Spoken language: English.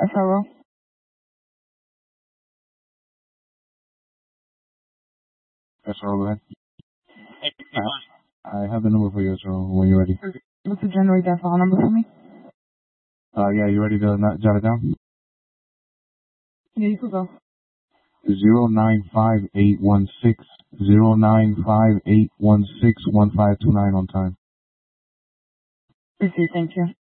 SRO. SRO, go ahead. I have the number for you, SRO, when you're ready. What's the generate that file number for me? Yeah, you ready to jot it down? Yeah, you could go. 095816 095816 1529 on time. Receive, thank you.